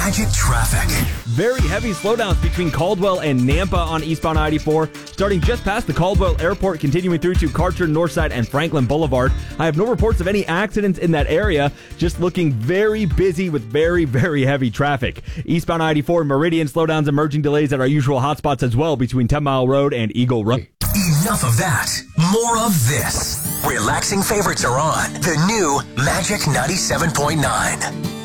Magic Traffic. Very heavy slowdowns between Caldwell and Nampa on eastbound I-84, starting just past the Caldwell Airport, continuing through to Karcher, Northside, and Franklin Boulevard. I have no reports of any accidents in that area, just looking very busy with very, very heavy traffic. Eastbound I-84 Meridian slowdowns, emerging delays at our usual hotspots as well between 10 Mile Road and Eagle Road. Enough of that. More of this. Relaxing favorites are on the new Magic 97.9.